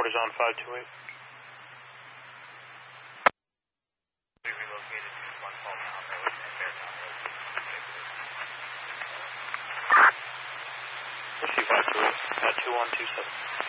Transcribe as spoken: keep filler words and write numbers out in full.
headquarters on five two eight. We relocated to one Palm Mountain Road and Fairtown Road. We'll see five two eight at two one two seven.